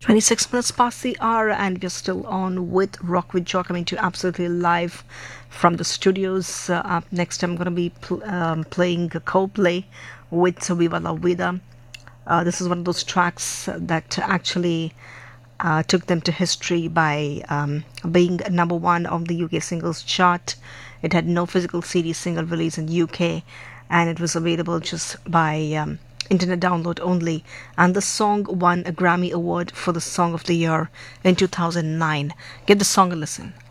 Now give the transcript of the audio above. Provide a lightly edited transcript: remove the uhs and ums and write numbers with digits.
26 minutes past the hour, and we're still on with Rock with Joe, coming to you absolutely live from the studios. Up next, I'm going to be playing Coldplay with Viva La Vida. This is one of those tracks that actually took them to history by being number one on the UK singles chart. It had no physical CD single release in UK, and it was available just by internet download only. And the song won a Grammy Award for the Song of the Year in 2009. Give the song a listen.